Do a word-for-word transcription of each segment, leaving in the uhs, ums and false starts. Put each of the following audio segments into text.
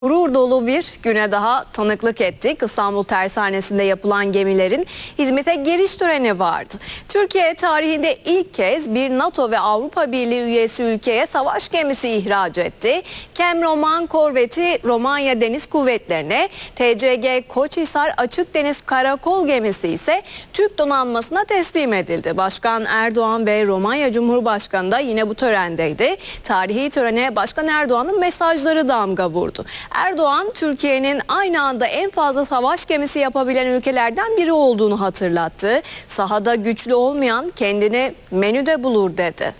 Gurur dolu bir güne daha tanıklık ettik. İstanbul Tersanesi'nde yapılan gemilerin hizmete giriş töreni vardı. Türkiye tarihinde ilk kez bir NATO ve Avrupa Birliği üyesi ülkeye savaş gemisi ihraç etti. Kem Roman korveti Romanya Deniz Kuvvetleri'ne, T C G Koçhisar Açık Deniz Karakol gemisi ise Türk donanmasına teslim edildi. Başkan Erdoğan ve Romanya Cumhurbaşkanı da yine bu törendeydi. Tarihi törene Başkan Erdoğan'ın mesajları damga vurdu. Erdoğan, Türkiye'nin aynı anda en fazla savaş gemisi yapabilen ülkelerden biri olduğunu hatırlattı. Sahada güçlü olmayan kendini menüde bulur dedi.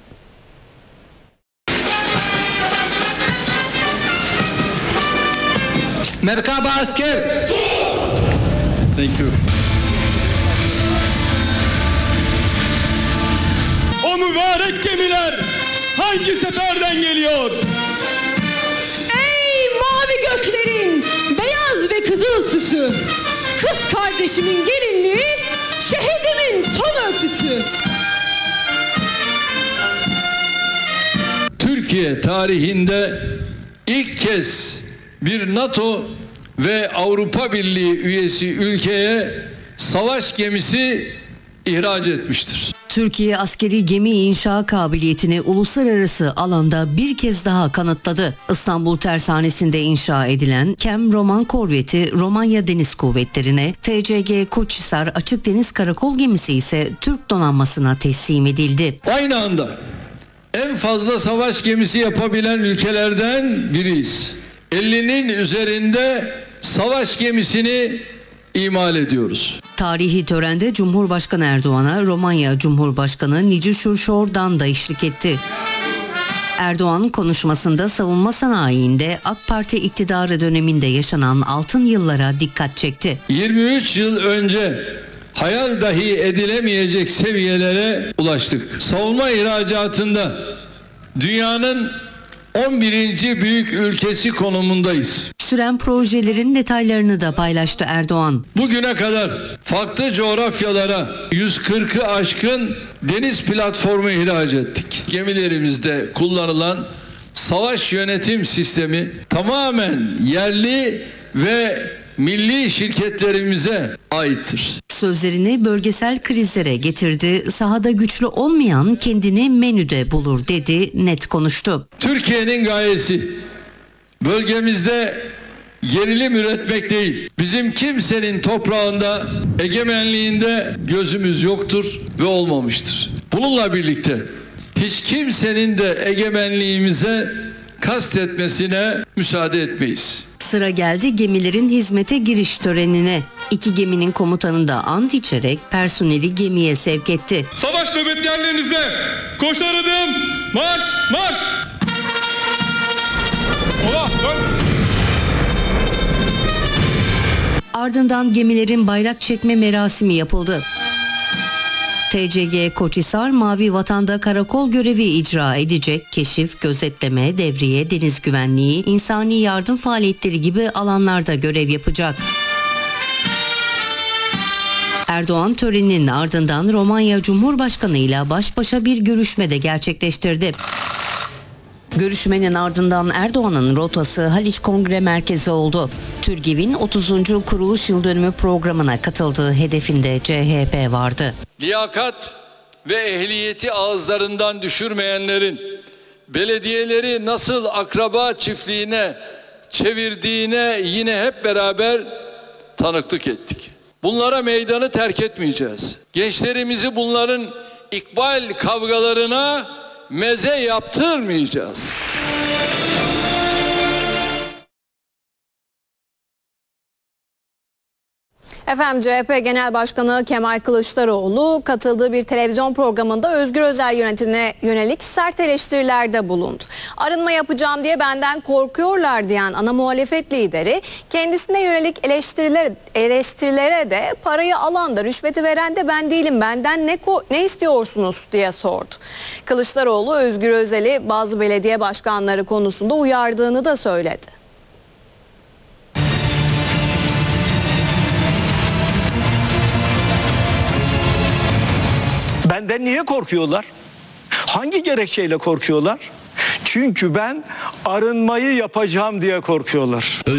Merkaba asker. Thank you. O mübarek gemiler hangi seferden geliyor? Göklerin beyaz ve kızıl süsü, kız kardeşimin gelinliği, şehidimin son örtüsü. Türkiye tarihinde ilk kez bir NATO ve Avrupa Birliği üyesi ülkeye savaş gemisi ihraç etmiştir. Türkiye askeri gemi inşa kabiliyetini uluslararası alanda bir kez daha kanıtladı. İstanbul Tersanesi'nde inşa edilen Kem Roman korveti Romanya Deniz Kuvvetleri'ne, T C G Koçhisar Açık Deniz Karakol gemisi ise Türk donanmasına teslim edildi. Aynı anda en fazla savaş gemisi yapabilen ülkelerden biriyiz. ellinin üzerinde savaş gemisini imal ediyoruz. Tarihi törende Cumhurbaşkanı Erdoğan'a Romanya Cumhurbaşkanı Nici Şurşor'dan da eşlik etti. Erdoğan konuşmasında savunma sanayiinde AK Parti iktidarı döneminde yaşanan altın yıllara dikkat çekti. yirmi üç yıl önce hayal dahi edilemeyecek seviyelere ulaştık. Savunma ihracatında dünyanın on birinci büyük ülkesi konumundayız. Süren projelerin detaylarını da paylaştı Erdoğan. Bugüne kadar farklı coğrafyalara yüz kırkı aşkın deniz platformu ihraç ettik. Gemilerimizde kullanılan savaş yönetim sistemi tamamen yerli ve milli şirketlerimize aittir. Sözlerini bölgesel krizlere getirdi. Sahada güçlü olmayan kendini menüde bulur dedi, net konuştu. Türkiye'nin gayesi bölgemizde gerilim üretmek değil. Bizim kimsenin toprağında, egemenliğinde gözümüz yoktur ve olmamıştır. Bununla birlikte hiç kimsenin de egemenliğimize kastetmesine müsaade etmeyiz. Sıra geldi gemilerin hizmete giriş törenine. İki geminin komutanı da ant içerek personeli gemiye sevk etti. Savaş nöbet yerlerinize koşar adım marş marş. Ola dön. Ardından gemilerin bayrak çekme merasimi yapıldı. T C G Koçhisar Mavi Vatan'da karakol görevi icra edecek. Keşif, gözetleme, devriye, deniz güvenliği, insani yardım faaliyetleri gibi alanlarda görev yapacak. Erdoğan töreninin ardından Romanya Cumhurbaşkanı ile baş başa bir görüşme de gerçekleştirdi. Görüşmenin ardından Erdoğan'ın rotası Haliç Kongre Merkezi oldu. TÜRGİV'in otuzuncu kuruluş yıl dönümü programına katıldığı hedefinde C H P vardı. Liyakat ve ehliyeti ağızlarından düşürmeyenlerin belediyeleri nasıl akraba çiftliğine çevirdiğine yine hep beraber tanıklık ettik. Bunlara meydanı terk etmeyeceğiz. Gençlerimizi bunların ikbal kavgalarına meze yaptırmayacağız. Efendim C H P Genel Başkanı Kemal Kılıçdaroğlu katıldığı bir televizyon programında Özgür Özel yönetimine yönelik sert eleştirilerde bulundu. Arınma yapacağım diye benden korkuyorlar diyen ana muhalefet lideri kendisine yönelik eleştiriler, eleştirilere de parayı alan da rüşveti veren de ben değilim, benden ne, ne istiyorsunuz diye sordu. Kılıçdaroğlu Özgür Özel'i bazı belediye başkanları konusunda uyardığını da söyledi. Benden niye korkuyorlar? Hangi gerekçeyle korkuyorlar? Çünkü ben arınmayı yapacağım diye korkuyorlar.